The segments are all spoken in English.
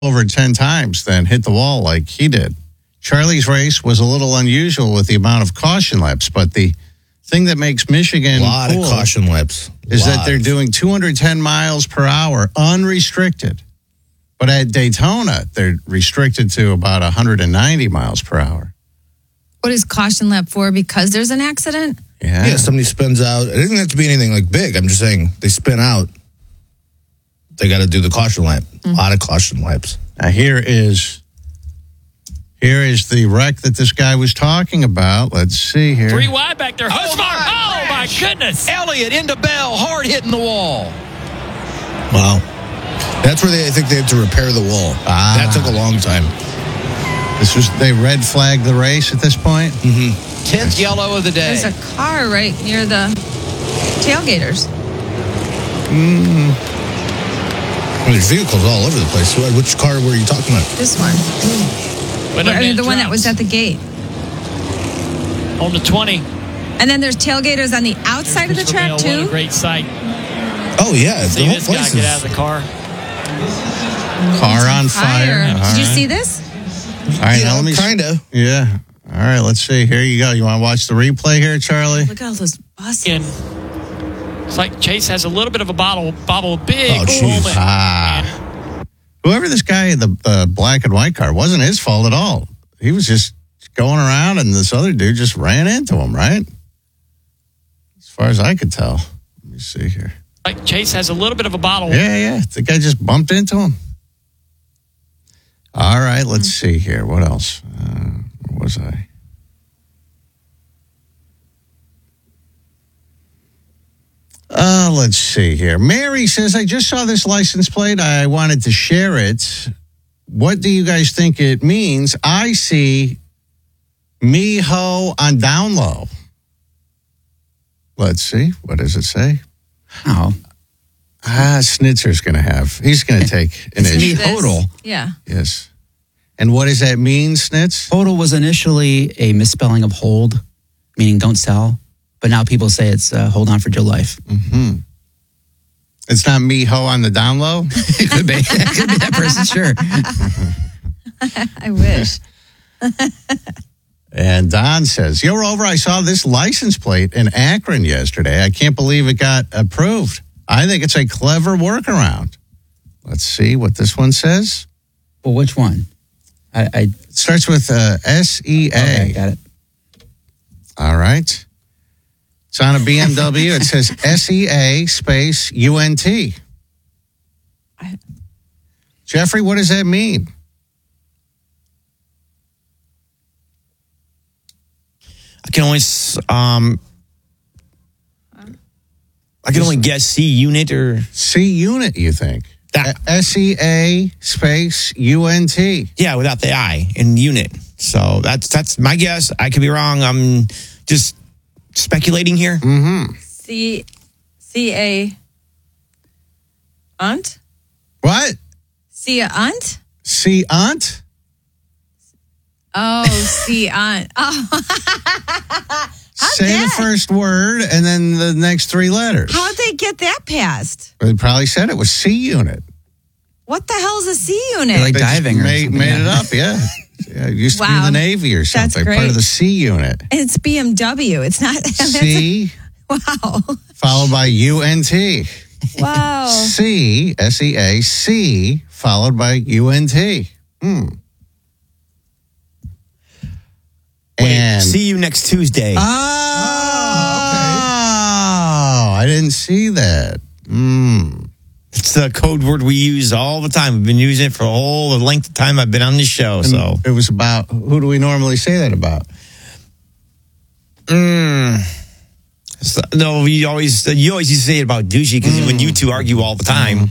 over 10 times than hit the wall like he did. Charlie's race was a little unusual with the amount of caution laps, but the thing that makes Michigan a lot cool of caution laps is that they're doing 210 miles per hour unrestricted. But at Daytona, they're restricted to about 190 miles per hour. What is caution lap for? Because there's an accident? Yeah, somebody spins out. It doesn't have to be anything like big. I'm just saying they spin out. They got to do the caution lap. A lot of caution laps. Now here is the wreck that this guy was talking about. Let's see here. 3 wide back there. Oh, my goodness. Elliott into Bell, hard hitting the wall. Wow. That's where I think they had to repair the wall. That took a long time. They red flagged the race at this point? Mm-hmm. 10th yellow of the day. There's a car right near the tailgaters. There's vehicles all over the place. Which car were you talking about? This one. The one that was at the gate. On the 20. And then there's tailgaters on the outside of the track, too? What a great sight. Oh, yeah. See this guy get out of the car. Car on fire. Did you see this? All right, now let me... Kind of. Yeah. All right, let's see. Here you go. You want to watch the replay here, Charlie? Look at all those buses. It's like Chase has a little bit of a bobble big moment. Whoever this guy in the black and white car, wasn't his fault at all. He was just going around, and this other dude just ran into him, right? As far as I could tell. Let me see here. Like Chase has a little bit of a bottle. Yeah. The guy just bumped into him. All right, let's see here. What else? Where was I? Let's see here. Mary says, I just saw this license plate. I wanted to share it. What do you guys think it means? I see me-ho on down low. Let's see. What does it say? Oh. Schnitzer's going to have. He's going to take an issue. Hodel. Yeah. Yes. And what does that mean, Schnitz? Hodel was initially a misspelling of hold, meaning don't sell. But now people say it's hold on for dear life. Mm-hmm. It's not me-ho on the down low? It could be. It could be that person, sure. I wish. And Don says, Yo, Rover, I saw this license plate in Akron yesterday. I can't believe it got approved. I think it's a clever workaround. Let's see what this one says. Well, which one? It starts with SEA. Okay, got it. All right. It's on a BMW. It says SEA space UNT. Jeffrey, what does that mean? I can only guess C unit or C unit. You think SEA space UNT? Yeah, without the I in unit. So that's my guess. I could be wrong. I'm just speculating here. Mm-hmm. C-A aunt? What? C-aunt? C-aunt? Oh, C-aunt. Oh. Say the first word and then the next 3 letters. How'd they get that passed? They probably said it was C unit. What the hell is a C unit? They're like diving or made something. it up, yeah. It used to be the Navy or something. That's great. Part of the C unit. And it's BMW. It's not C. Wow. Followed by UNT. Wow. C, SEA, C, followed by UNT. Wait, see you next Tuesday. Oh, I didn't see that. It's the code word we use all the time. We've been using it for all the length of time I've been on this show. So it was about, who do we normally say that about? No, you always used to say it about douchey because when you two argue all the time.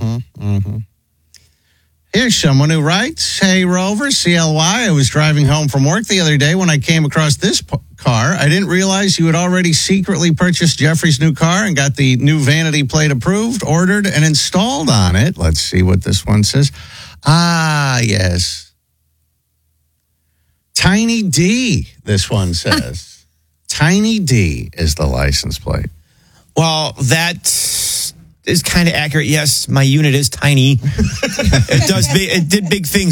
Here's someone who writes, Hey, Rover, CLY, I was driving home from work the other day when I came across this car. I didn't realize you had already secretly purchased Jeffrey's new car and got the new vanity plate approved, ordered, and installed on it. Let's see what this one says. Yes. Tiny D, this one says. Tiny D is the license plate. Well, that is kind of accurate. Yes, my unit is tiny. It did big things.